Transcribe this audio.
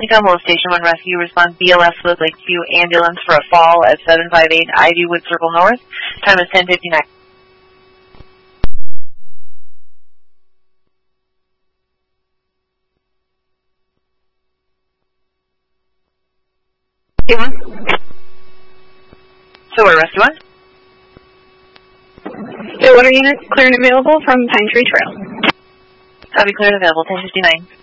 Tumalo Station 1 Rescue, respond BLS Wood Lakeview ambulance for a fall at 758 Ivywood Circle North. Time is 10:59. So we're Rescue 1. The water unit clear and available from Pine Tree Trail. Copy, clear and available, 10:59.